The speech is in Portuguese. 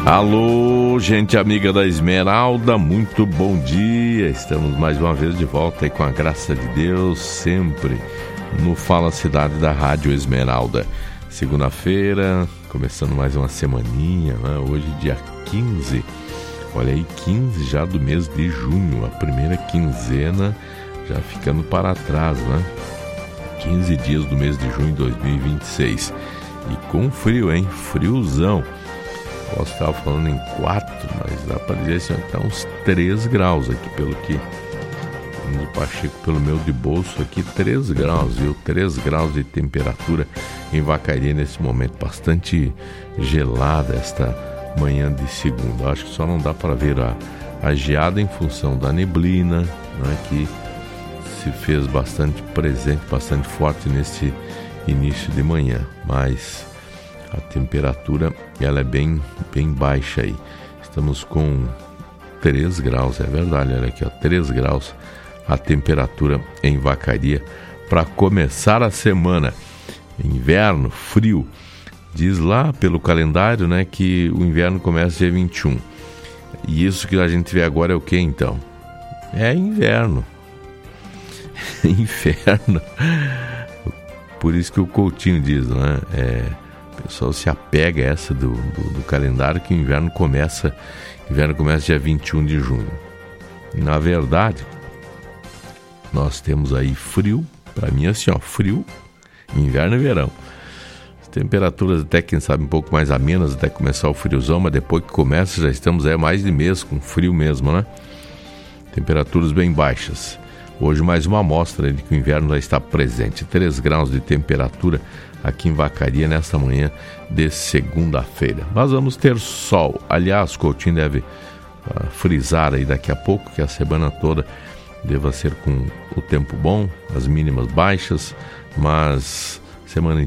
Alô, gente amiga da Esmeralda, muito bom dia. Estamos mais uma vez de volta aí com a graça de Deus, sempre no Fala Cidade da Rádio Esmeralda. Segunda-feira, começando mais uma semaninha, né? Hoje dia 15, olha aí, 15 já do mês de junho, a primeira quinzena já ficando para trás, né? 15 dias do mês de junho de 2026 e com frio, hein? Friozão. Posso estar falando em 4, mas dá para dizer assim, que está uns 3 graus aqui, pelo que no Pacheco, pelo meu de bolso aqui, 3 graus, viu? 3 graus de temperatura em Vacaria nesse momento, bastante gelada esta manhã de segunda. Acho que só não dá para ver a geada em função da neblina, né, que se fez bastante presente, bastante forte nesse início de manhã, mas a temperatura ela é bem baixa aí. Estamos com 3 graus, é verdade, olha aqui, ó, 3 graus a temperatura em Vacaria para começar a semana. Inverno, frio. Diz lá pelo calendário, né, que o inverno começa dia 21. E isso que a gente vê agora é o que então? É inverno. Inferno. Por isso que o Coutinho diz, né? O pessoal se apega a essa do calendário que o inverno começa dia 21 de junho. Na verdade, nós temos aí frio, para mim assim, ó, frio, inverno e verão. As temperaturas até, quem sabe, um pouco mais amenas até começar o friozão, mas depois que começa já estamos aí mais de mês com frio mesmo, né? Temperaturas bem baixas. Hoje mais uma amostra de que o inverno já está presente. 3 graus de temperatura aqui em Vacaria nesta manhã de segunda-feira. Mas vamos ter sol. Aliás, o Coutinho deve frisar aí daqui a pouco que a semana toda deva ser com o tempo bom, as mínimas baixas, mas semana